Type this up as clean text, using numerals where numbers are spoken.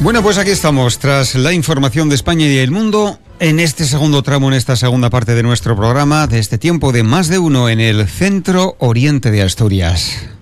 Bueno, pues aquí estamos, tras la información de España y el mundo, en este segundo tramo, en esta segunda parte de nuestro programa, de este tiempo de Más de Uno en el Centro Oriente de Asturias.